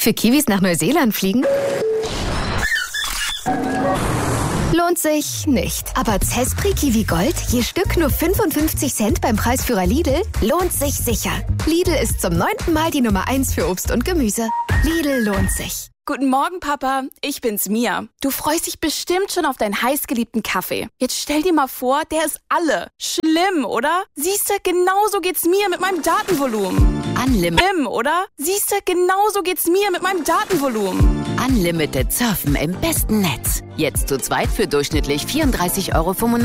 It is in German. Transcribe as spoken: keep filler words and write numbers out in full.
Für Kiwis nach Neuseeland fliegen? Lohnt sich nicht. Aber Zespri Kiwi Gold, je Stück nur fünfundfünfzig Cent beim Preisführer Lidl, lohnt sich sicher. Lidl ist zum neunten Mal die Nummer eins für Obst und Gemüse. Lidl lohnt sich. Guten Morgen, Papa. Ich bin's, Mia. Du freust dich bestimmt schon auf deinen heißgeliebten Kaffee. Jetzt stell dir mal vor, der ist alle. Schlimm, oder? Siehste, genauso geht's mir mit meinem Datenvolumen. Unlimited. Schlimm, oder? Siehste, genauso geht's mir mit meinem Datenvolumen. Unlimited surfen im besten Netz. Jetzt zu zweit für durchschnittlich vierunddreißig Euro fünfundneunzig.